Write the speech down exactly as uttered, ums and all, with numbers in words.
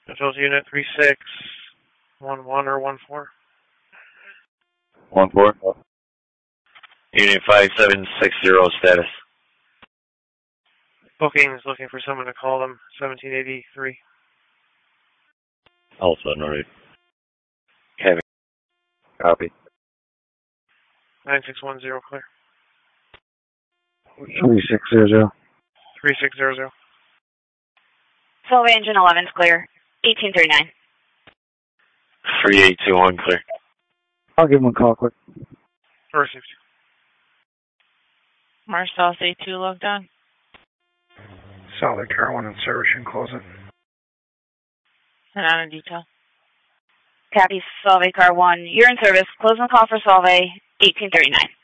Controls unit three six one one or one four. One four. Unit five seven six zero status. Booking is looking for someone to call them. seventeen eighty-three. Alpha North. Heavy. Copy. nine six one zero clear. Three six zero zero. three six zero zero. Solvay engine eleven is clear. eighteen thirty-nine. three eight two one clear. I'll give him a call quick. Received. Marcel A two logged on. Solid car one in service and close it. Send out a detail. Copy, Solvay car one. You're in service. Closing the call for Solvay. eighteen thirty-nine.